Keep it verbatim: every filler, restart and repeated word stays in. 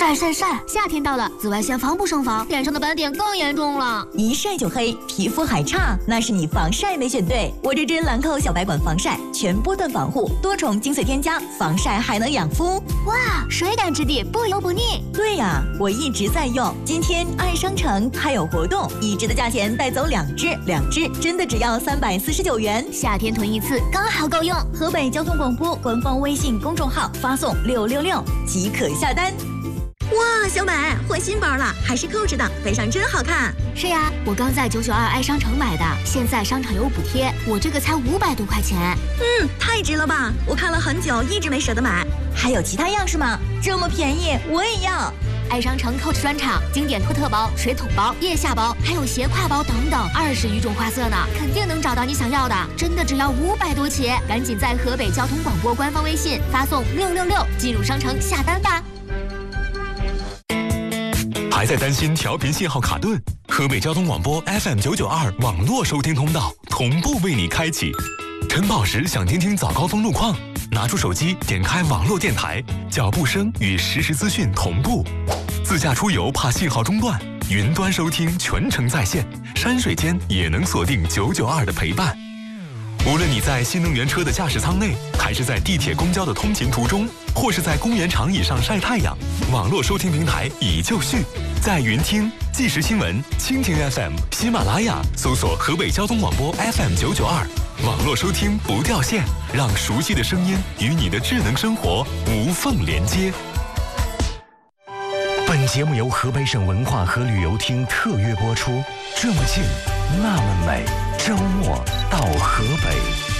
晒晒晒！夏天到了，紫外线防不胜防，脸上的斑点更严重了。 一晒就黑，皮肤还差，那是你防晒没选对。我这支兰蔻小白管防晒，全波段防护，多重精粹添加，防晒还能养肤。 哇，水感质地，不油不腻。 对呀，我一直在用。今天爱商城还有活动，一支的价钱带走两支，两支真的只要三百四十九元。 夏天囤一次刚好够用。 河北交通广播官方微信公众号发送六六六即可下单。哇，小美换新包了，还是扣着的，背上真好看。 是呀，我刚在九九二爱商城买的，现在商场有补贴，我这个才五百多块钱。 嗯，太值了吧！我看了很久，一直没舍得买。还有其他样式吗？这么便宜，我也要。 爱商城 Coach 专场，经典托特包、水桶包、腋下包，还有斜挎包等等，二十余种花色呢，肯定能找到你想要的。真的只要五百多起，赶紧在河北交通广播官方微信发送六六六进入商城下单吧。 还在担心调频信号卡顿？河北交通广播 F M 九九二网络收听通道同步为你开启。晨跑时想听听早高峰路况，拿出手机点开网络电台，脚步声与实时资讯同步。自驾出游怕信号中断，云端收听全程在线，山水间也能锁定九九二的陪伴。无论你在新能源车的驾驶舱内，还是在地铁公交的通勤途中，或是在公园长椅上晒太阳，网络收听平台已就绪，在云听、即时新闻、蜻蜓 F M、喜马拉雅搜索河北交通广播 F M 九九二，网络收听不掉线，让熟悉的声音与你的智能生活无缝连接。 本节目由河北省文化和旅游厅特约播出。这么近，那么美，周末到河北。